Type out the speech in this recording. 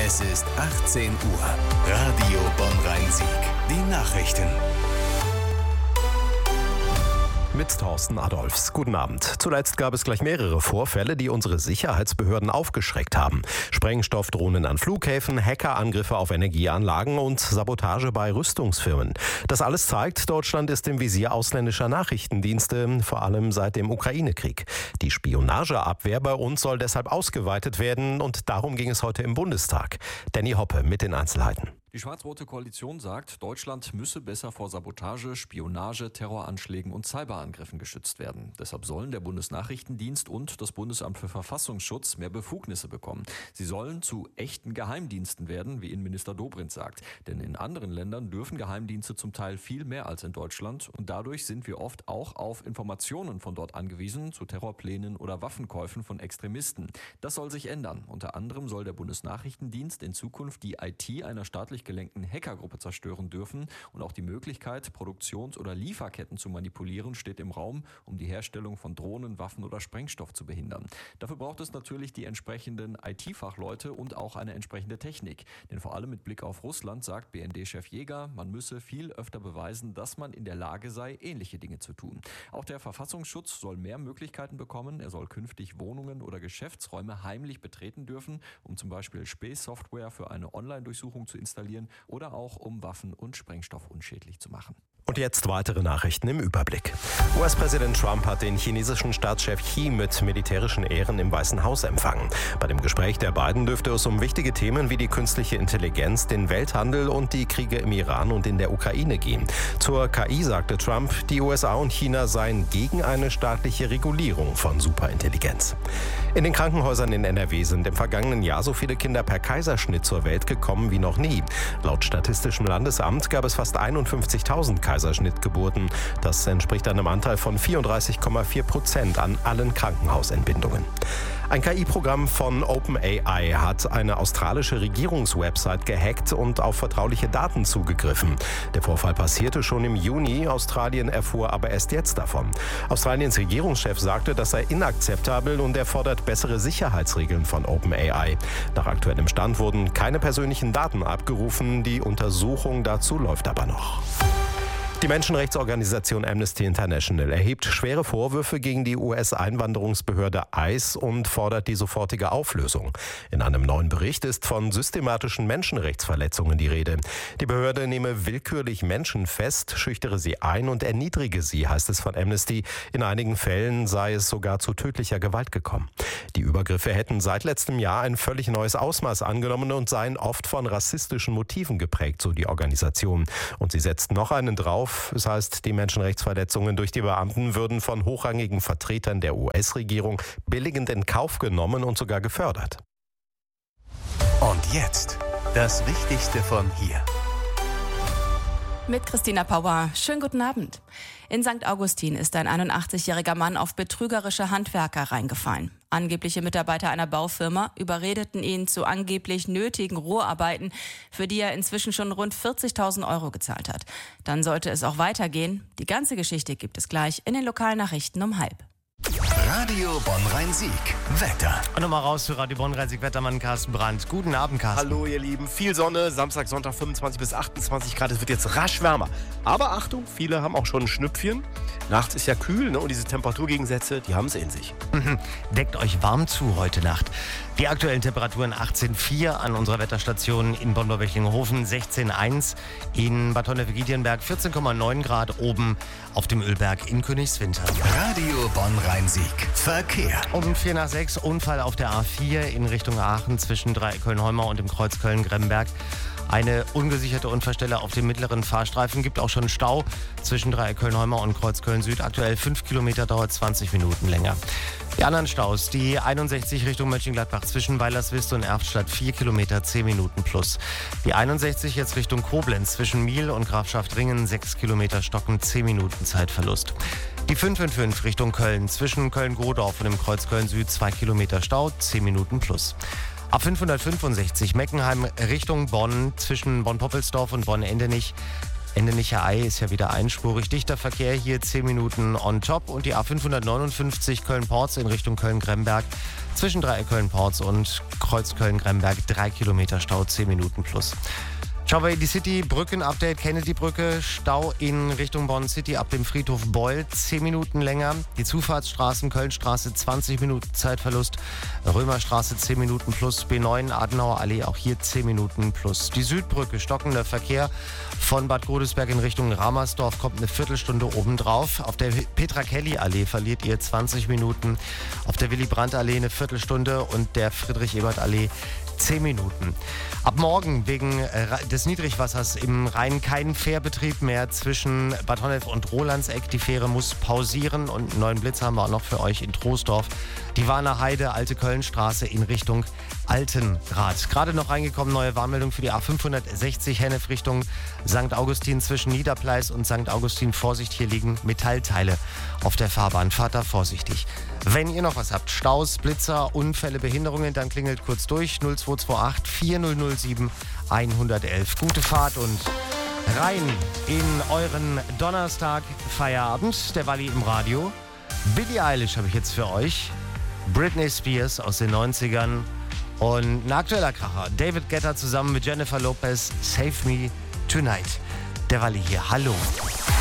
Es ist 18 Uhr. Radio Bonn-Rhein-Sieg. Die Nachrichten. Mit Thorsten Adolfs. Guten Abend. Zuletzt gab es gleich mehrere Vorfälle, die unsere Sicherheitsbehörden aufgeschreckt haben. Sprengstoffdrohnen an Flughäfen, Hackerangriffe auf Energieanlagen und Sabotage bei Rüstungsfirmen. Das alles zeigt, Deutschland ist im Visier ausländischer Nachrichtendienste, vor allem seit dem Ukraine-Krieg. Die Spionageabwehr bei uns soll deshalb ausgeweitet werden und darum ging es heute im Bundestag. Danny Hoppe mit den Einzelheiten. Die schwarz-rote Koalition sagt, Deutschland müsse besser vor Sabotage, Spionage, Terroranschlägen und Cyberangriffen geschützt werden. Deshalb sollen der Bundesnachrichtendienst und das Bundesamt für Verfassungsschutz mehr Befugnisse bekommen. Sie sollen zu echten Geheimdiensten werden, wie Innenminister Dobrindt sagt. Denn in anderen Ländern dürfen Geheimdienste zum Teil viel mehr als in Deutschland. Und dadurch sind wir oft auch auf Informationen von dort angewiesen, zu Terrorplänen oder Waffenkäufen von Extremisten. Das soll sich ändern. Unter anderem soll der Bundesnachrichtendienst in Zukunft die IT einer staatlich gelenkten Hackergruppe zerstören dürfen und auch die Möglichkeit, Produktions- oder Lieferketten zu manipulieren, steht im Raum, um die Herstellung von Drohnen, Waffen oder Sprengstoff zu behindern. Dafür braucht es natürlich die entsprechenden IT-Fachleute und auch eine entsprechende Technik. Denn vor allem mit Blick auf Russland sagt BND-Chef Jäger, man müsse viel öfter beweisen, dass man in der Lage sei, ähnliche Dinge zu tun. Auch der Verfassungsschutz soll mehr Möglichkeiten bekommen. Er soll künftig Wohnungen oder Geschäftsräume heimlich betreten dürfen, um zum Beispiel Spähsoftware für eine Online-Durchsuchung zu installieren oder auch um Waffen und Sprengstoff unschädlich zu machen. Und jetzt weitere Nachrichten im Überblick. US-Präsident Trump hat den chinesischen Staatschef Xi mit militärischen Ehren im Weißen Haus empfangen. Bei dem Gespräch der beiden dürfte es um wichtige Themen wie die künstliche Intelligenz, den Welthandel und die Kriege im Iran und in der Ukraine gehen. Zur KI sagte Trump, die USA und China seien gegen eine staatliche Regulierung von Superintelligenz. In den Krankenhäusern in NRW sind im vergangenen Jahr so viele Kinder per Kaiserschnitt zur Welt gekommen wie noch nie. Laut Statistischem Landesamt gab es fast 51.000 Kaiserschnittgeburten. Das entspricht einem Anteil von 34,4% an allen Krankenhausentbindungen. Ein KI-Programm von OpenAI hat eine australische Regierungswebsite gehackt und auf vertrauliche Daten zugegriffen. Der Vorfall passierte schon im Juni. Australien erfuhr aber erst jetzt davon. Australiens Regierungschef sagte, das sei inakzeptabel und er fordert bessere Sicherheitsregeln von OpenAI. Nach aktuellem Stand wurden keine persönlichen Daten abgerufen. Die Untersuchung dazu läuft aber noch. Die Menschenrechtsorganisation Amnesty International erhebt schwere Vorwürfe gegen die US-Einwanderungsbehörde ICE und fordert die sofortige Auflösung. In einem neuen Bericht ist von systematischen Menschenrechtsverletzungen die Rede. Die Behörde nehme willkürlich Menschen fest, schüchtere sie ein und erniedrige sie, heißt es von Amnesty. In einigen Fällen sei es sogar zu tödlicher Gewalt gekommen. Die Übergriffe hätten seit letztem Jahr ein völlig neues Ausmaß angenommen und seien oft von rassistischen Motiven geprägt, so die Organisation. Und sie setzt noch einen drauf. Das heißt, die Menschenrechtsverletzungen durch die Beamten würden von hochrangigen Vertretern der US-Regierung billigend in Kauf genommen und sogar gefördert. Und jetzt das Wichtigste von hier. Mit Christina Pauer. Schönen guten Abend. In St. Augustin ist ein 81-jähriger Mann auf betrügerische Handwerker reingefallen. Angebliche Mitarbeiter einer Baufirma überredeten ihn zu angeblich nötigen Roharbeiten, für die er inzwischen schon rund 40.000 € gezahlt hat. Dann sollte es auch weitergehen. Die ganze Geschichte gibt es gleich in den Lokalnachrichten um 12:30. Radio Bonn-Rhein-Sieg. Wetter. Und nochmal raus für Radio Bonn-Rhein-Sieg Wettermann Carsten Brandt. Guten Abend, Carsten. Hallo ihr Lieben, viel Sonne, Samstag, Sonntag 25 bis 28 Grad, es wird jetzt rasch wärmer. Aber Achtung, viele haben auch schon ein Schnüpfchen. Nachts ist ja kühl, ne? Und diese Temperaturgegensätze, die haben es in sich. Deckt euch warm zu heute Nacht. Die aktuellen Temperaturen 18,4 an unserer Wetterstation in Bonn-Wechlinghofen, 16,1 in Bad Honnef-Giedienberg, 14,9 Grad oben auf dem Ölberg in Königswinter. Radio Bonn-Rhein-Sieg. Verkehr. Um 5:45 Unfall auf der A4 in Richtung Aachen zwischen Dreiecköln-Heumau und dem Kreuz Köln-Gremberg. Eine ungesicherte Unfallstelle auf dem mittleren Fahrstreifen, gibt auch schon Stau zwischen Dreiecköln-Heumau und Kreuz Köln-Süd. Aktuell 5 Kilometer, dauert 20 Minuten länger. Die anderen Staus, die 61 Richtung Mönchengladbach zwischen Weilerswist und Erftstadt, 4 Kilometer, 10 Minuten plus. Die 61 jetzt Richtung Koblenz zwischen Miel und Grafschaftringen, 6 Kilometer stocken, 10 Minuten Zeitverlust. Die 555 Richtung Köln zwischen Köln-Godorf und dem Kreuz Köln-Süd, 2 Kilometer Stau, 10 Minuten plus. Ab 565 Meckenheim Richtung Bonn zwischen Bonn-Poppelsdorf und Bonn-Endenich Ende Nicherei ist ja wieder einspurig. Dichter Verkehr hier 10 Minuten on top. Und die A559 Köln-Porz in Richtung Köln-Gremberg zwischen Dreieck Köln-Porz und Kreuz Köln-Gremberg 3 Kilometer Stau, 10 Minuten plus. Schauen wir in die City, Brücken-Update, Kennedy-Brücke, Stau in Richtung Bonn City ab dem Friedhof Beul, 10 Minuten länger. Die Zufahrtsstraßen, Kölnstraße 20 Minuten Zeitverlust, Römerstraße 10 Minuten plus, B9 Adenauer Allee auch hier 10 Minuten plus. Die Südbrücke, stockender Verkehr von Bad Godesberg in Richtung Ramersdorf kommt eine Viertelstunde obendrauf. Auf der Petra-Kelly-Allee verliert ihr 20 Minuten, auf der Willy-Brandt-Allee eine Viertelstunde und der Friedrich-Ebert-Allee 10 Minuten. Ab morgen wegen des Niedrigwassers im Rhein kein Fährbetrieb mehr zwischen Bad Honnef und Rolandseck. Die Fähre muss pausieren und einen neuen Blitz haben wir auch noch für euch in Troisdorf. Die Warner Heide, Alte Kölnstraße in Richtung Altenrad. Gerade noch reingekommen, neue Warnmeldung für die A560 Hennef Richtung St. Augustin zwischen Niederpleis und St. Augustin. Vorsicht, hier liegen Metallteile auf der Fahrbahn. Fahrt da vorsichtig. Wenn ihr noch was habt, Staus, Blitzer, Unfälle, Behinderungen, dann klingelt kurz durch 0228 4007 111. Gute Fahrt und rein in euren Donnerstag Feierabend. Der Walli im Radio. Billie Eilish habe ich jetzt für euch. Britney Spears aus den 90ern. Und ein aktueller Kracher. David Guetta zusammen mit Jennifer Lopez. Save Me Tonight. Der Walli hier. Hallo.